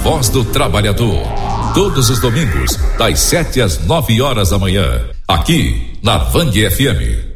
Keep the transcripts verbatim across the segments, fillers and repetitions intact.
Voz do Trabalhador. Todos os domingos, das sete às nove horas da manhã. Aqui, na Vang F M.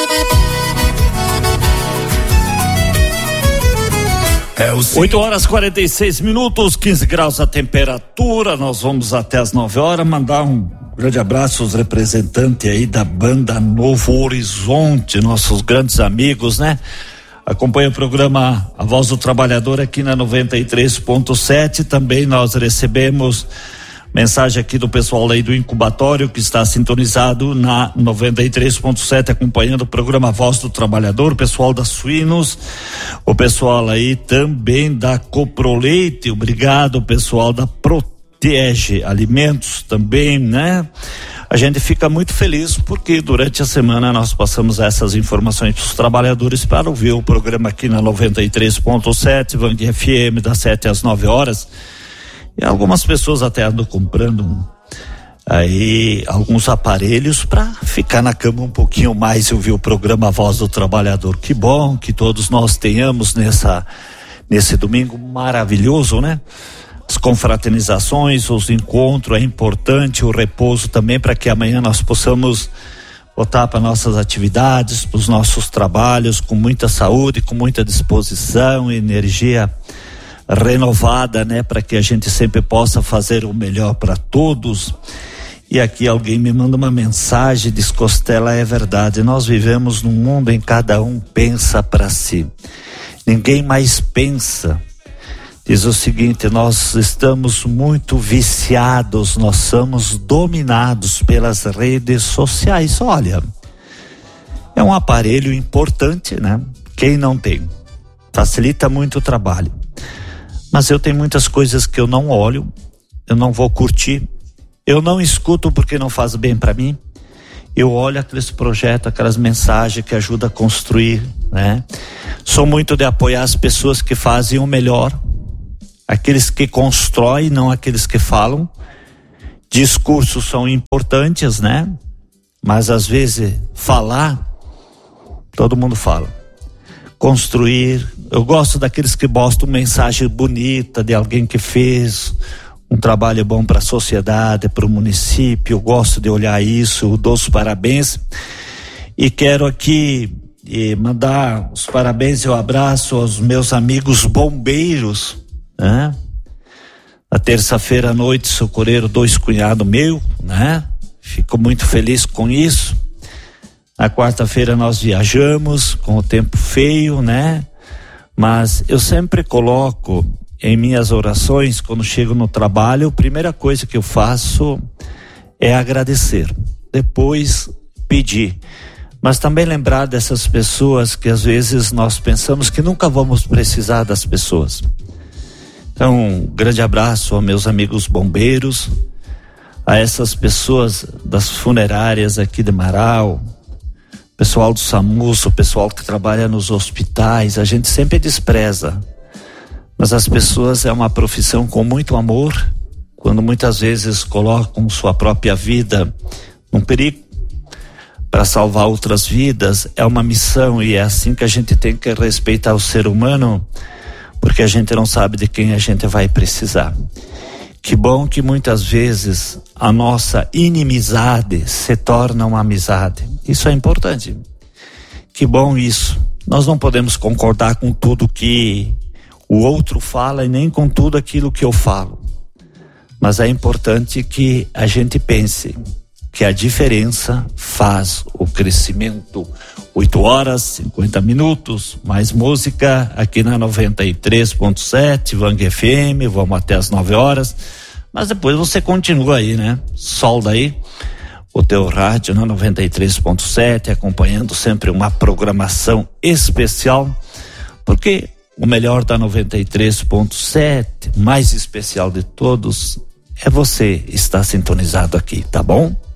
É oito horas e quarenta e seis minutos, quinze graus a temperatura. Nós vamos até as nove horas. Mandar um grande abraço aos representantes aí da banda Novo Horizonte, nossos grandes amigos, né? Acompanha o programa A Voz do Trabalhador aqui na noventa e três ponto sete. Também nós recebemos mensagem aqui do pessoal aí do incubatório que está sintonizado na noventa e três ponto sete, acompanhando o programa Voz do Trabalhador, o pessoal da Suínos, o pessoal aí também da Coproleite, obrigado, o pessoal da Protege Alimentos também, né? A gente fica muito feliz porque durante a semana nós passamos essas informações para os trabalhadores para ouvir o programa aqui na noventa e três ponto sete, Vang F M, das sete às nove horas. E algumas pessoas até andam comprando aí alguns aparelhos para ficar na cama um pouquinho mais e ouvir o programa Voz do Trabalhador. Que bom que todos nós tenhamos nessa nesse domingo maravilhoso, né? As confraternizações, os encontros, é importante o repouso também para que amanhã nós possamos voltar para nossas atividades, para os nossos trabalhos com muita saúde, com muita disposição e energia renovada, né, para que a gente sempre possa fazer o melhor para todos. E aqui alguém me manda uma mensagem, diz: Costela, é verdade, nós vivemos num mundo em que cada um pensa para si, ninguém mais pensa. Diz o seguinte: nós estamos muito viciados, nós somos dominados pelas redes sociais. Olha, é um aparelho importante, né? Quem não tem? Facilita muito o trabalho. Mas eu tenho muitas coisas que eu não olho, eu não vou curtir, eu não escuto porque não faz bem para mim. Eu olho aqueles projetos, aquelas mensagens que ajudam a construir, né? Sou muito de apoiar as pessoas que fazem o melhor, aqueles que constroem, não aqueles que falam. Discursos são importantes, né? Mas às vezes falar, todo mundo fala. Construir, eu gosto daqueles que postam mensagem bonita de alguém que fez um trabalho bom para a sociedade, para o município. Eu gosto de olhar isso, dou os parabéns e quero aqui eh, mandar os parabéns e o abraço aos meus amigos bombeiros, né? Na terça-feira à noite socorreram dois cunhados meus, né? Fico muito feliz com isso. Na quarta-feira nós viajamos com o tempo feio, né? Mas eu sempre coloco em minhas orações, quando chego no trabalho, a primeira coisa que eu faço é agradecer, depois pedir. Mas também lembrar dessas pessoas que às vezes nós pensamos que nunca vamos precisar das pessoas. Então, um grande abraço aos meus amigos bombeiros, a essas pessoas das funerárias aqui de Marau, pessoal do SAMUS, o pessoal que trabalha nos hospitais. A gente sempre despreza, mas as pessoas é uma profissão com muito amor, quando muitas vezes colocam sua própria vida num perigo para salvar outras vidas. É uma missão e é assim que a gente tem que respeitar o ser humano, porque a gente não sabe de quem a gente vai precisar. Que bom que muitas vezes a nossa inimizade se torna uma amizade. Isso é importante. Que bom isso. Nós não podemos concordar com tudo que o outro fala e nem com tudo aquilo que eu falo. Mas é importante que a gente pense que a diferença faz o crescimento. oito horas, cinquenta minutos, mais música aqui na noventa e três ponto sete, Vang F M, vamos até as nove horas, mas depois você continua aí, né? Solda aí o teu rádio na noventa e três ponto sete, acompanhando sempre uma programação especial, porque o melhor da noventa e três ponto sete, mais especial de todos, é você estar sintonizado aqui, tá bom?